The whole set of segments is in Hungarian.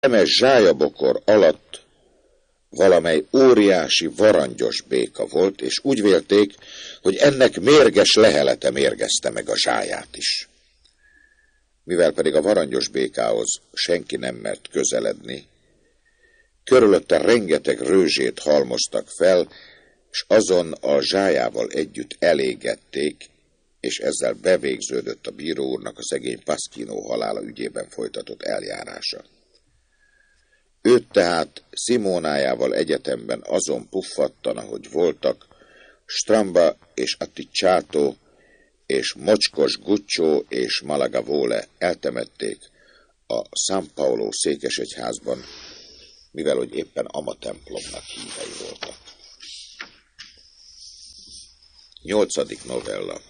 Nemes zsájabokor alatt valamely óriási varangyos béka volt, és úgy vélték, hogy ennek mérges lehelete mérgezte meg a zsáját is. Mivel pedig a varangyos békához senki nem mert közeledni, körülötte rengeteg rőzsét halmoztak fel, és azon a zsájával együtt elégették, és ezzel bevégződött a bíró úrnak a szegény Pasquino halála ügyében folytatott eljárása. Őt tehát Simonájával egyetemben azon puffattan, ahogy voltak, Stramba és Atticciato és Mocskos Guccio és Malagavole eltemették a San Paolo székesegyházban, mivel hogy éppen Ama templomnak hívei voltak. 8. novella.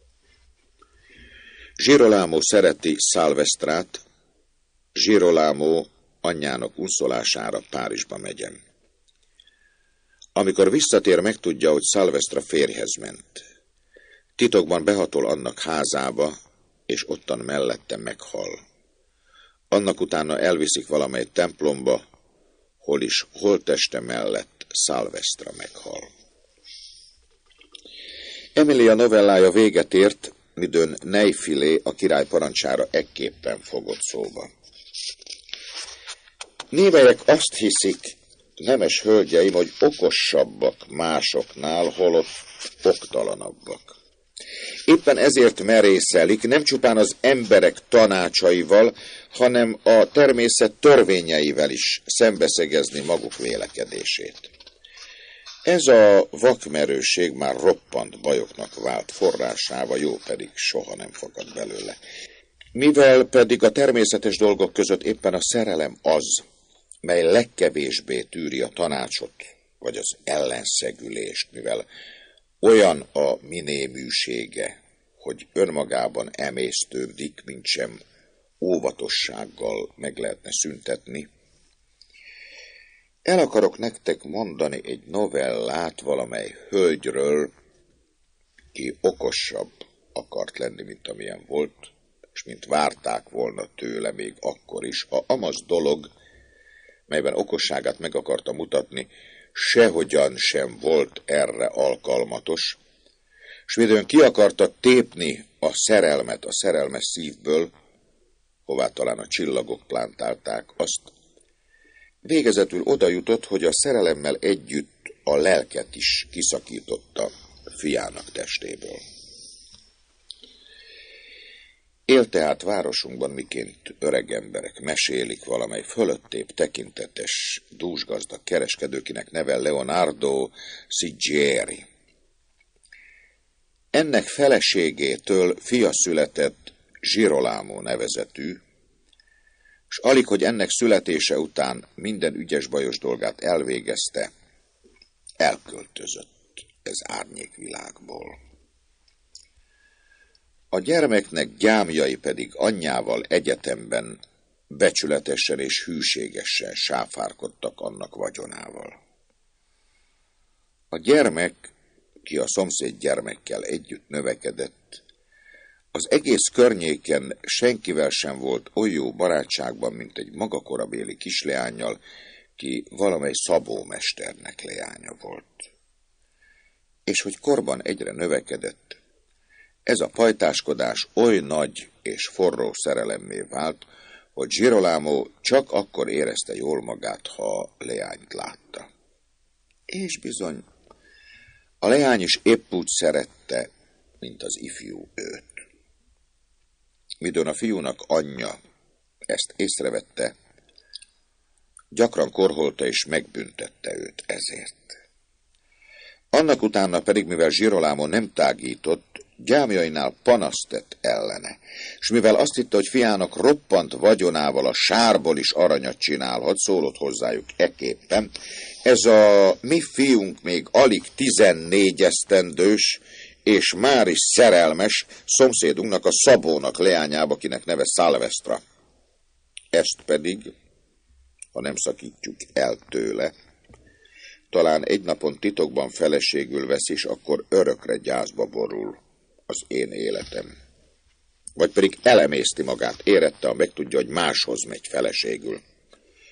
Girolamo szereti Salvestrát, Girolamo anyjának unszolására Párizsba megyen. Amikor visszatér, megtudja, hogy Salvestra férjhez ment. Titokban behatol annak házába, és ottan mellette meghal. Annak utána elviszik valamely templomba, hol is holtteste mellett Salvestra meghal. Emilia novellája véget ért, midőn Neifilé a király parancsára ekképpen fogott szóba. Némelyek azt hiszik, nemes hölgyeim, hogy okosabbak másoknál, holott oktalanabbak. Éppen ezért merészelik nem csupán az emberek tanácsaival, hanem a természet törvényeivel is szembeszegezni maguk vélekedését. Ez a vakmerőség már roppant bajoknak vált forrásává, jó pedig soha nem fakad belőle. Mivel pedig a természetes dolgok között éppen a szerelem az, mely legkevésbé tűri a tanácsot, vagy az ellenszegülést, mivel olyan a minéműsége, hogy önmagában emésztődik, mint sem óvatossággal meg lehetne szüntetni. El akarok nektek mondani egy novellát valamely hölgyről, ki okosabb akart lenni, mint amilyen volt, és mint várták volna tőle még akkor is. A amaz dolog, melyben okosságát meg akarta mutatni, sehogyan sem volt erre alkalmatos, s midőn ki akarta tépni a szerelmet a szerelmes szívből, hová talán a csillagok plántálták azt, végezetül oda jutott, hogy a szerelemmel együtt a lelket is kiszakította fiának testéből. Él tehát városunkban, miként öreg emberek mesélik valamely fölöttébb tekintetes, dúsgazdag kereskedő, kinek neve Leonardo Sigieri. Ennek feleségétől fia született Girolamo nevezetű, s alig, hogy ennek születése után minden ügyes-bajos dolgát elvégezte, elköltözött ez árnyékvilágból. A gyermeknek gyámjai pedig anyjával egyetemben becsületesen és hűségesen sáfárkodtak annak vagyonával. A gyermek, ki a szomszéd gyermekkel együtt növekedett, az egész környéken senkivel sem volt oly jó barátságban, mint egy maga korabéli kisleánnyal, ki valamely szabómesternek leánya volt. És hogy korban egyre növekedett, ez a pajtáskodás oly nagy és forró szerelemmé vált, hogy Girolamo csak akkor érezte jól magát, ha a leányt látta. És bizony, a leány is épp úgy szerette, mint az ifjú őt. Midőn a fiúnak anyja ezt észrevette, gyakran korholta és megbüntette őt ezért. Annak utána pedig, mivel Girolamo nem tágított, gyámjainál panaszt tett ellene, és mivel azt hitte, hogy fiának roppant vagyonával a sárból is aranyat csinálhat, szólott hozzájuk ekképpen: ez a mi fiunk még alig 14 esztendős, és már is szerelmes szomszédunknak, a Szabónak leányába, kinek neve Salvestra. Ezt pedig, ha nem szakítjuk el tőle, talán egy napon titokban feleségül vesz, és akkor örökre gyászba borul az én életem. Vagy pedig elemészti magát, érette, ha megtudja, hogy máshoz megy feleségül.